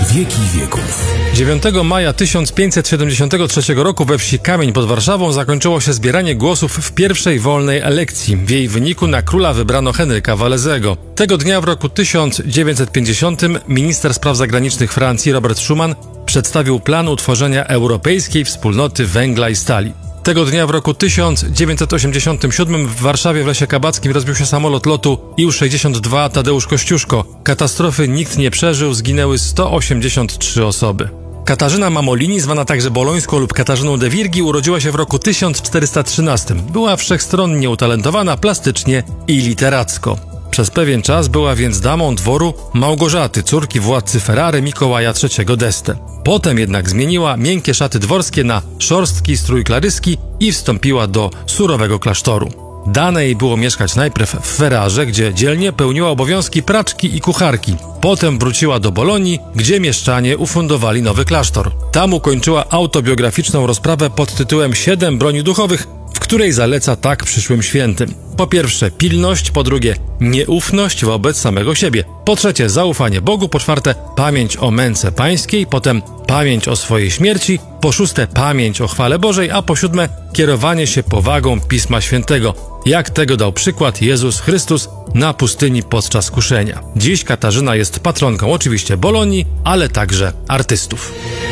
Wieki wieków. 9 maja 1573 roku we wsi Kamień pod Warszawą zakończyło się zbieranie głosów w pierwszej wolnej elekcji. W jej wyniku na króla wybrano Henryka Walezego. Tego dnia w roku 1950 minister spraw zagranicznych Francji Robert Schuman przedstawił plan utworzenia Europejskiej Wspólnoty Węgla i Stali. Tego dnia w roku 1987 w Warszawie w Lesie Kabackim rozbił się samolot lotu IL-62 Tadeusz Kościuszko. Katastrofy nikt nie przeżył, zginęły 183 osoby. Katarzyna Mamolini, zwana także Bolońską lub Katarzyną de Virgi, urodziła się w roku 1413. Była wszechstronnie utalentowana plastycznie i literacko. Przez pewien czas była więc damą dworu Małgorzaty, córki władcy Ferrary Mikołaja III d'Este. Potem jednak zmieniła miękkie szaty dworskie na szorstki strój klaryski i wstąpiła do surowego klasztoru. Dane jej było mieszkać najpierw w Ferrarze, gdzie dzielnie pełniła obowiązki praczki i kucharki. Potem wróciła do Bolonii, gdzie mieszczanie ufundowali nowy klasztor. Tam ukończyła autobiograficzną rozprawę pod tytułem 7 broni duchowych, w której zaleca tak przyszłym świętym. Po pierwsze pilność, po drugie nieufność wobec samego siebie, po trzecie zaufanie Bogu, po czwarte pamięć o męce pańskiej, potem pamięć o swojej śmierci, po szóste pamięć o chwale Bożej, a po siódme kierowanie się powagą Pisma Świętego, jak tego dał przykład Jezus Chrystus na pustyni podczas kuszenia. Dziś Katarzyna jest patronką oczywiście Bolonii, ale także artystów.